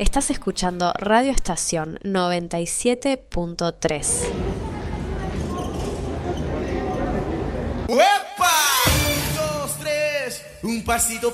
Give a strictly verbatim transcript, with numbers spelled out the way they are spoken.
Estás escuchando Radio Estación noventa y siete punto tres. ¡Uepa! Un, dos, tres, un pasito